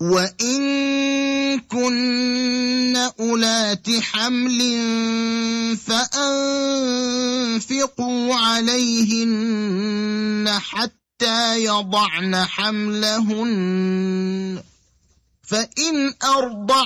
وإن كن أولات حمل فأنفقوا عليهن حتى يضعن حملهن فإن أرضعن